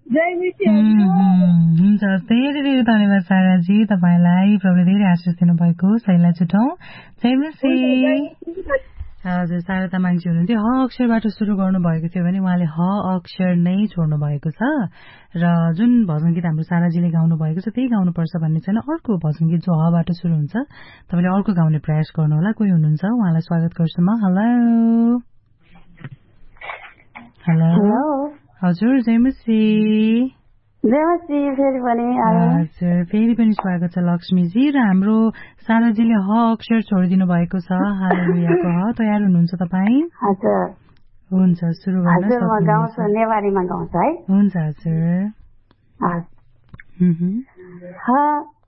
हुन्छ धेरै धेरै धन्यवाद साराजी तपाईँलाई प्रभुले धेरै आशिष दिनुभएको शैला छुटौं जय मसी हजुर सारा तामाङजी हुनुहुन्थ्यो ह अक्षरबाट सुरु गर्नुभएको थियो भने उहाँले ह अक्षर नै छोड्नु भएको छ र जुन भजन गीत हाम्रो साराजीले गाउनु भएको छ त्यही गाउनुपर्छ भन्ने छैन अर्को भजन गीत जो हबाट सुरु हुन्छ तपाईँले अर्को गाउने प्रयास गर्नुहोला कोही हुनुहुन्छ उहाँलाई स्वागत गर्छु म हेलो हेलो हजुर जय मसी हजुर फेरि पनि स्वागत छ लक्ष्मीजी र हाम्रो साराजीले ह अक्षर छोडिदिनु भएको छ हालेलुयाको ह तयार हुनुहुन्छ तपाईँ हुन्छ सुरु गर्न नेवारीमा गाउँछु है हुन्छ हजुर